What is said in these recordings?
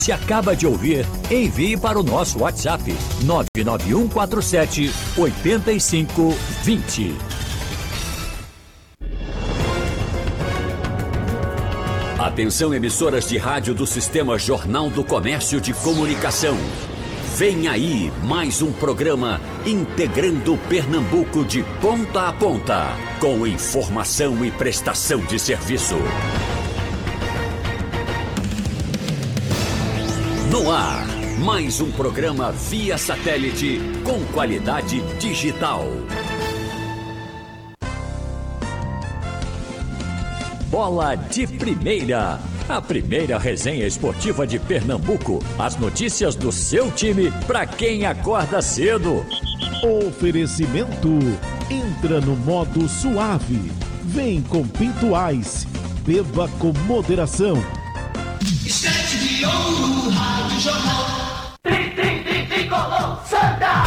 Se acaba de ouvir, envie para o nosso WhatsApp 99147 8520. Atenção, emissoras de rádio do Sistema Jornal do Comércio de Comunicação. Vem aí mais um programa integrando Pernambuco de ponta a ponta, com informação e prestação de serviço. No ar, mais um programa via satélite com qualidade digital. Bola de Primeira, a primeira resenha esportiva de Pernambuco. As notícias do seu time para quem acorda cedo. Oferecimento, entra no modo suave. Vem com Pinto Ice, beba com moderação. Estante de ouro, Rádio Jornal. Tricolor, Santa!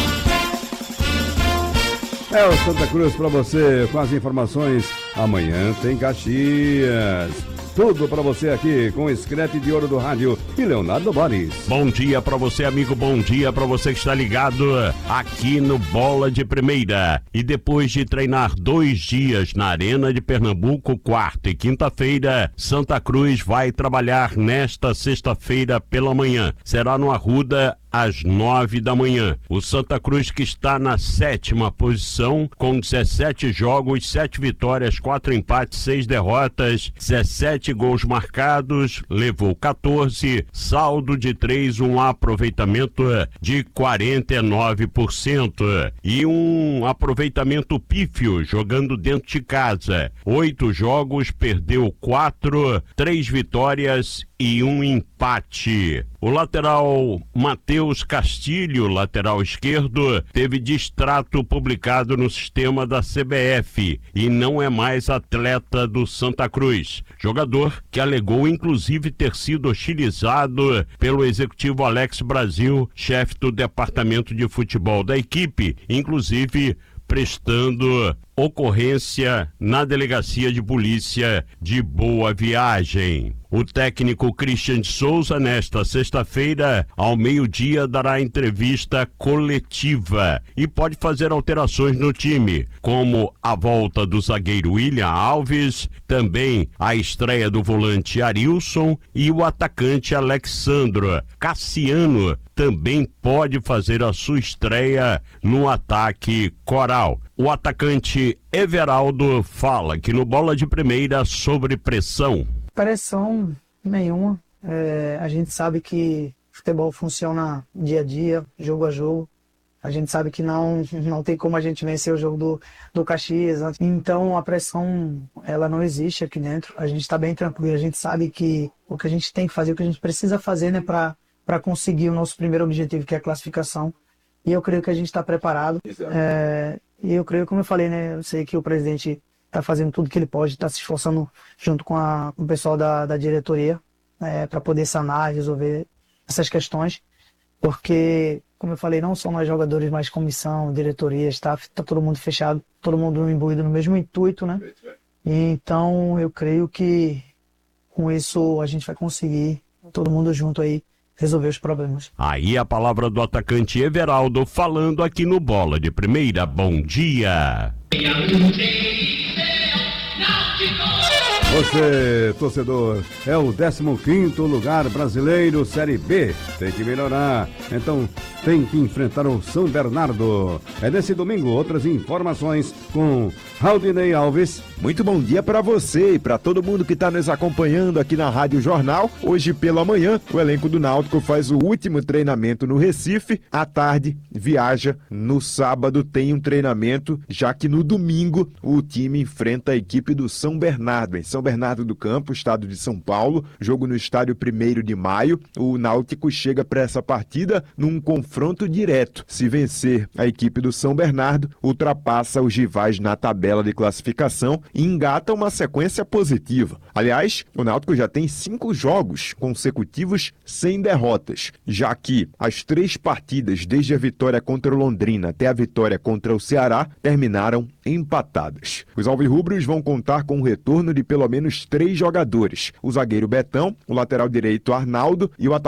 É o Santa Cruz para você com as informações. Amanhã tem Caxias. Tudo para você aqui com o Escrete de Ouro do Rádio e Leonardo Boris. Bom dia para você, amigo. Bom dia para você que está ligado aqui no Bola de Primeira. E depois de treinar 2 dias na Arena de Pernambuco, quarta e quinta-feira, Santa Cruz vai trabalhar nesta sexta-feira pela manhã. Será no Arruda às 9 da manhã. O Santa Cruz, que está na 7ª posição, com 17 jogos, 7 vitórias, 4 empates, 6 derrotas, 17 gols marcados, levou 14, saldo de 3, um aproveitamento de 49% e um aproveitamento pífio jogando dentro de casa. 8 jogos, perdeu 4, 3 vitórias e um empate. O lateral Matheus Castilho, lateral esquerdo, teve distrato publicado no sistema da CBF e não é mais atleta do Santa Cruz. Jogador que alegou inclusive ter sido hostilizado pelo executivo Alex Brasil, chefe do departamento de futebol da equipe, inclusive prestando ocorrência na delegacia de polícia de Boa Viagem. O técnico Christian de Souza, nesta sexta-feira, ao meio-dia, dará entrevista coletiva e pode fazer alterações no time, como a volta do zagueiro William Alves, também a estreia do volante Arilson e o atacante Alexandro. Cassiano também pode fazer a sua estreia no ataque coral. O atacante Everaldo fala que no Bola de Primeira sobre pressão. Pressão nenhuma. A gente sabe que futebol funciona dia a dia, jogo a jogo. A gente sabe que não tem como a gente vencer o jogo do Caxias. Então a pressão, ela não existe aqui dentro. A gente está bem tranquilo. A gente sabe que o que a gente tem que fazer, o que a gente precisa fazer, né, para conseguir o nosso primeiro objetivo, que é a classificação. E eu creio que a gente está preparado. E eu creio, como eu falei, né, eu sei que o presidente está fazendo tudo que ele pode, está se esforçando junto com o pessoal da diretoria para poder sanar, resolver essas questões, porque, como eu falei, não são nós jogadores, mas comissão, diretoria, staff, está todo mundo fechado, todo mundo imbuído no mesmo intuito, né? E então eu creio que com isso a gente vai conseguir, todo mundo junto aí, resolver os problemas. Aí a palavra do atacante Everaldo falando aqui no Bola de Primeira. Bom dia! Você, torcedor, é o 15º lugar brasileiro Série B. Tem que melhorar, então tem que enfrentar o São Bernardo. É nesse domingo. Outras informações com Raudinei Alves. Muito bom dia para você e para todo mundo que está nos acompanhando aqui na Rádio Jornal. Hoje pela manhã, o elenco do Náutico faz o último treinamento no Recife. À tarde, viaja. No sábado tem um treinamento, já que no domingo o time enfrenta a equipe do São Bernardo, em São Bernardo do Campo, estado de São Paulo. Jogo no estádio 1º de maio. O Náutico chega para essa partida num confronto direto. Se vencer a equipe do São Bernardo, ultrapassa os rivais na tabela de classificação e engata uma sequência positiva. Aliás, o Náutico já tem 5 jogos consecutivos sem derrotas, já que as 3 partidas desde a vitória contra o Londrina até a vitória contra o Ceará terminaram empatadas. Os alvirrubros vão contar com o retorno de pelo pelo menos 3 jogadores: o zagueiro Betão, o lateral direito Arnaldo e o